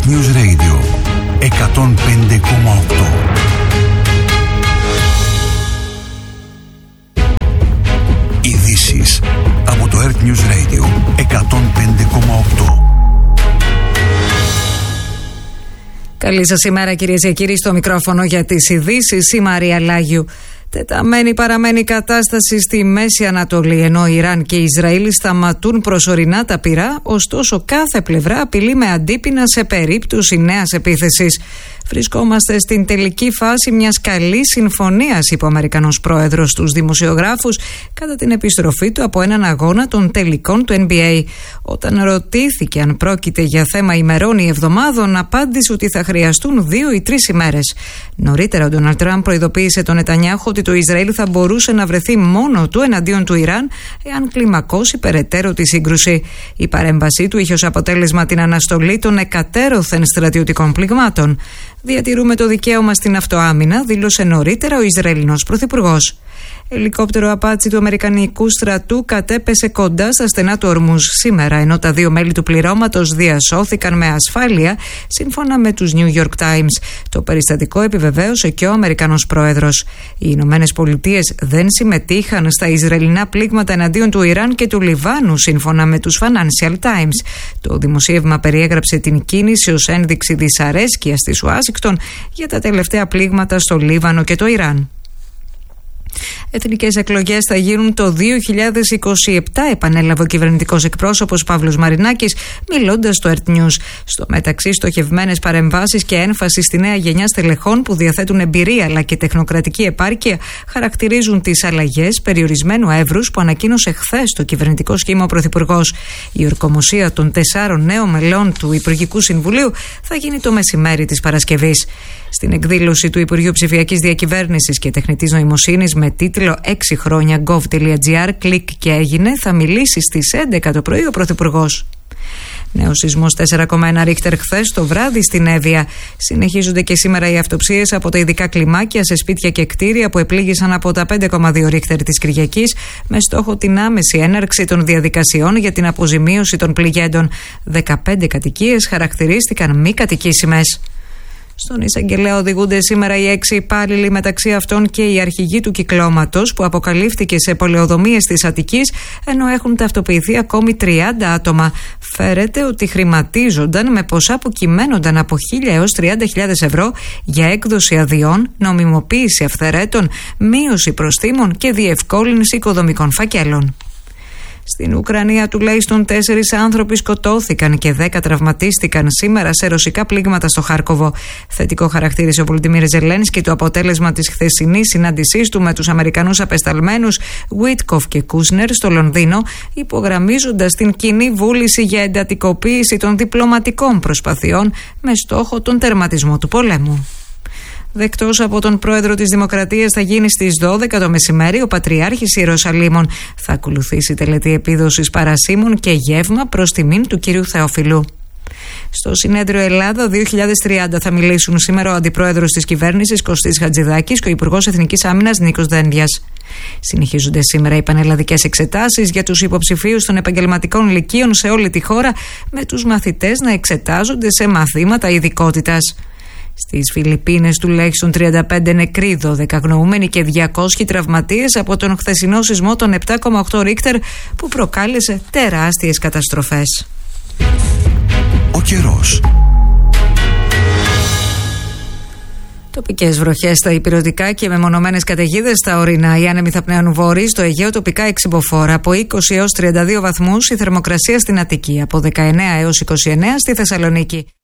Earth News Radio 105,8. Ειδήσεις από το Earth News Radio 105,8. Καλή σας ημέρα, κυρίες και κύριοι, στο μικρόφωνο για τις ειδήσεις η Μαρία Λάγιου. Τεταμένη παραμένει η κατάσταση στη Μέση Ανατολή, ενώ Ιράν και Ισραήλ σταματούν προσωρινά τα πυρά, ωστόσο κάθε πλευρά απειλεί με αντίπεινα σε περίπτωση νέας επίθεσης. Βρισκόμαστε στην τελική φάση μιας καλής συμφωνίας, είπε ο Αμερικανός πρόεδρος στους δημοσιογράφους κατά την επιστροφή του από έναν αγώνα των τελικών του NBA. Όταν ρωτήθηκε αν πρόκειται για θέμα ημερών ή εβδομάδων, απάντησε ότι θα χρειαστούν 2 ή 3 ημέρες. Νωρίτερα, ο Ντόναλντ Τραμπ προειδοποίησε τον Νετανιάχου ότι το Ισραήλ θα μπορούσε να βρεθεί μόνο του εναντίον του Ιράν εάν κλιμακώσει περαιτέρω τη σύγκρουση. Η παρέμβασή του είχε ως αποτέλεσμα την αναστολή των εκατέρωθεν στρατιωτικών πληγμάτων. «Διατηρούμε το δικαίωμα στην αυτοάμυνα», δήλωσε νωρίτερα ο Ισραηλινός πρωθυπουργός. Ελικόπτερο απάτσι του Αμερικανικού στρατού κατέπεσε κοντά στα στενά του Ορμούζ σήμερα, ενώ τα 2 μέλη του πληρώματος διασώθηκαν με ασφάλεια, σύμφωνα με τους New York Times. Το περιστατικό επιβεβαίωσε και ο Αμερικανός πρόεδρος. Οι Ηνωμένες Πολιτείες δεν συμμετείχαν στα Ισραηλινά πλήγματα εναντίον του Ιράν και του Λιβάνου, σύμφωνα με τους Financial Times. Το δημοσίευμα περιέγραψε την κίνηση ως ένδειξη δυσαρέσκειας της Ουάσιγκτον για τα τελευταία πλήγματα στο Λίβανο και το Ιράν. Εθνικές εκλογές θα γίνουν το 2027, επανέλαβε ο κυβερνητικός εκπρόσωπος Παύλος Μαρινάκης, μιλώντας στο Earth News. Στο μεταξύ, στοχευμένες παρεμβάσεις και έμφαση στη νέα γενιά στελεχών που διαθέτουν εμπειρία αλλά και τεχνοκρατική επάρκεια χαρακτηρίζουν τις αλλαγές περιορισμένου εύρους που ανακοίνωσε χθες το κυβερνητικό σχήμα ο Πρωθυπουργός. Η ορκομοσία των 4 νέων μελών του Υπουργικού Συμβουλίου θα γίνει το μεσημέρι της Παρασκευής. Στην εκδήλωση του Υπουργείου Ψηφιακής Διακυβέρνησης και Τεχνητής Νοημοσύνης με τίτλο 6 χρόνια gov.gr, κλικ και έγινε, θα μιλήσει στις 11 το πρωί ο Πρωθυπουργός. Νέος σεισμός 4,1 ρίχτερ χθες το βράδυ στην Εύβοια. Συνεχίζονται και σήμερα οι αυτοψίες από τα ειδικά κλιμάκια σε σπίτια και κτίρια που επλήγησαν από τα 5,2 ρίχτερ της Κυριακής, με στόχο την άμεση έναρξη των διαδικασιών για την αποζημίωση των πληγέντων. 15 κατοικίες χαρακτηρίστηκαν μη κατοικήσιμες. Στον εισαγγελέα οδηγούνται σήμερα οι 6 υπάλληλοι, μεταξύ αυτών και οι αρχηγοί του κυκλώματος που αποκαλύφθηκε σε πολεοδομίες της Αττικής, ενώ έχουν ταυτοποιηθεί ακόμη 30 άτομα. Φέρεται ότι χρηματίζονταν με ποσά που κυμαίνονταν από 1.000 έως 30.000 ευρώ για έκδοση αδειών, νομιμοποίηση αυθαιρέτων, μείωση προστίμων και διευκόλυνση οικοδομικών φακέλων. Στην Ουκρανία τουλάχιστον 4 άνθρωποι σκοτώθηκαν και 10 τραυματίστηκαν σήμερα σε ρωσικά πλήγματα στο Χάρκοβο. Θετικό χαρακτήρισε ο Βολοντιμίρ Ζελένσκι το αποτέλεσμα της χθεσινής συνάντησής του με τους Αμερικανούς απεσταλμένους Βίτκοφ και Κούσνερ στο Λονδίνο, υπογραμμίζοντας την κοινή βούληση για εντατικοποίηση των διπλωματικών προσπαθειών με στόχο τον τερματισμό του πολέμου. Δεκτός από τον πρόεδρο της Δημοκρατίας θα γίνει στις 12 το μεσημέρι ο Πατριάρχης Ιερουσαλήμων. Θα ακολουθήσει τελετή επίδοσης παρασίμων και γεύμα προς τιμήν του κυρίου Θεόφιλου. Στο συνέδριο Ελλάδα 2030 θα μιλήσουν σήμερα ο αντιπρόεδρος της κυβέρνησης Κωστής Χατζηδάκης και ο Υπουργός Εθνικής Άμυνας Νίκος Δένδιας. Συνεχίζονται σήμερα οι πανελλαδικές εξετάσεις για τους υποψηφίους των επαγγελματικών λυκείων σε όλη τη χώρα, με τους μαθητές να εξετάζονται σε μαθήματα ειδικότητας. Στις Φιλιππίνες τουλάχιστον 35 νεκροί, 12 αγνοούμενοι και 200 τραυματίες από τον χθεσινό σεισμό των 7,8 ρίχτερ που προκάλεσε τεράστιες καταστροφές. Ο καιρός. Τοπικές βροχές στα ηπειρωτικά και μεμονωμένες καταιγίδες στα ορεινά. Οι άνεμοι θα πνέουν βορροί, στο Αιγαίο τοπικά εξυμποφόρα. Από 20 έως 32 βαθμούς η θερμοκρασία στην Αττική, από 19 έως 29 στη Θεσσαλονίκη.